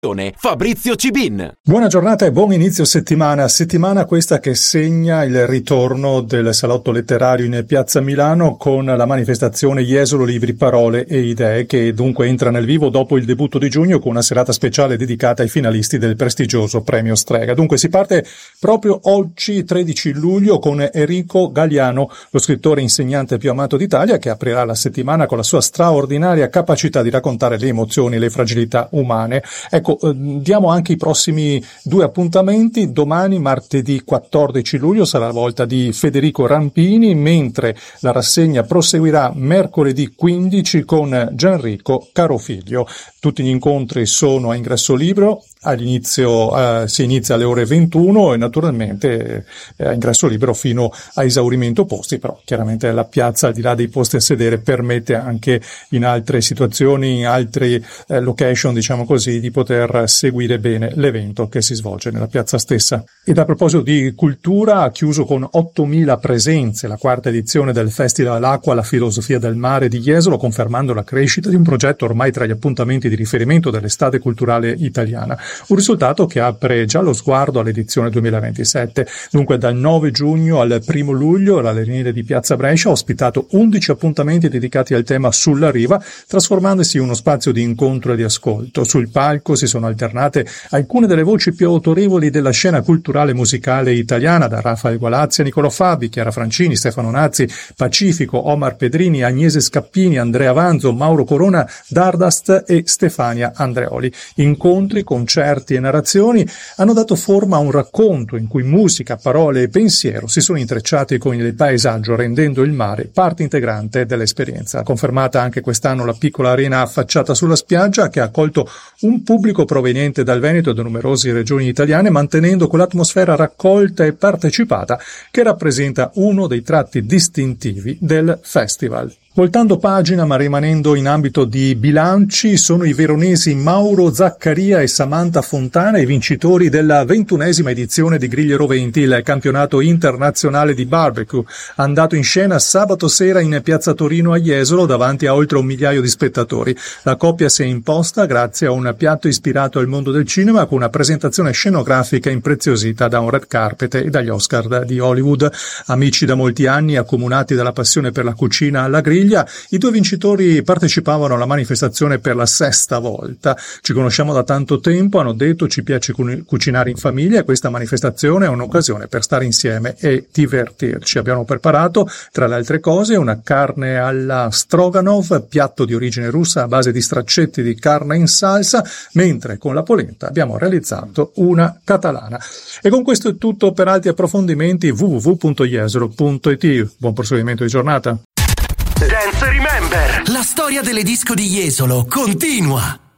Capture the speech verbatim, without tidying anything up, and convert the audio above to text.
Fabrizio Cibin. Buona giornata e buon inizio settimana. Settimana questa che segna il ritorno del salotto letterario in Piazza Milano con la manifestazione Jesolo Libri, Parole e Idee, che dunque entra nel vivo dopo il debutto di giugno con una serata speciale dedicata ai finalisti del prestigioso premio Strega. Dunque si parte proprio oggi, tredici luglio, con Enrico Galliano, lo scrittore insegnante più amato d'Italia, che aprirà la settimana con la sua straordinaria capacità di raccontare le emozioni e le fragilità umane. Ecco, diamo anche i prossimi due appuntamenti. Domani, martedì quattordici luglio, sarà la volta di Federico Rampini, mentre la rassegna proseguirà mercoledì quindici con Gianrico Carofiglio. Tutti gli incontri sono a ingresso libero, all'inizio eh, si inizia alle ore ventuno e naturalmente eh, a ingresso libero fino a esaurimento posti, però chiaramente la piazza, al di là dei posti a sedere, permette anche in altre situazioni, in altre eh, location, diciamo così, di poter seguire bene l'evento che si svolge nella piazza stessa. Ed a proposito di cultura, ha chiuso con ottomila presenze la quarta edizione del Festival Acqua, la filosofia del mare di Jesolo, confermando la crescita di un progetto ormai tra gli appuntamenti di riferimento dell'estate culturale italiana. Un risultato che apre già lo sguardo all'edizione duemilaventisette. Dunque dal nove giugno al primo luglio l'Arenile di Piazza Brescia ha ospitato undici appuntamenti dedicati al tema Sulla Riva, trasformandosi in uno spazio di incontro e di ascolto. Sul palco si sono alternate alcune delle voci più autorevoli della scena culturale musicale italiana, da Rafael Gualazzi a Nicolò Fabi, Chiara Francini, Stefano Nazzi, Pacifico, Omar Pedrini, Agnese Scappini, Andrea Vanzo, Mauro Corona, Dardast e Stefania Andreoli. Incontri, concerti e narrazioni hanno dato forma a un racconto in cui musica, parole e pensiero si sono intrecciati con il paesaggio, rendendo il mare parte integrante dell'esperienza. Confermata anche quest'anno la piccola arena affacciata sulla spiaggia, che ha accolto un pubblico proveniente dal Veneto e da numerose regioni italiane, mantenendo quell'atmosfera raccolta e partecipata che rappresenta uno dei tratti distintivi del festival. Voltando pagina ma rimanendo in ambito di bilanci, sono i veronesi Mauro Zaccaria e Samantha Fontana i vincitori della ventunesima edizione di Griglie Roventi, il campionato internazionale di barbecue, andato in scena sabato sera in piazza Torino a Jesolo davanti a oltre un migliaio di spettatori. La coppia si è imposta grazie a un piatto ispirato al mondo del cinema, con una presentazione scenografica impreziosita da un red carpet e dagli Oscar di Hollywood. Amici da molti anni, accomunati dalla passione per la cucina alla griglia, i due vincitori partecipavano alla manifestazione per la sesta volta. Ci conosciamo da tanto tempo, hanno detto, ci piace cucinare in famiglia e questa manifestazione è un'occasione per stare insieme e divertirci. Abbiamo preparato, tra le altre cose, una carne alla Stroganov, piatto di origine russa a base di straccetti di carne in salsa, mentre con la polenta abbiamo realizzato una catalana. E con questo è tutto. Per altri approfondimenti w w w punto jesolo punto i t. Buon proseguimento di giornata. Dance Remember. La storia delle disco di Jesolo continua.